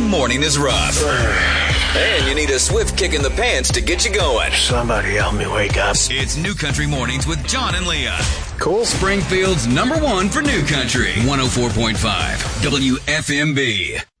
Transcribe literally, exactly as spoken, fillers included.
morning is rough. And you need a swift kick in the pants to get you going. Somebody help me wake up. It's New Country Mornings with John and Leah. Cool. Springfield's number one for New Country. one oh four point five W F M B.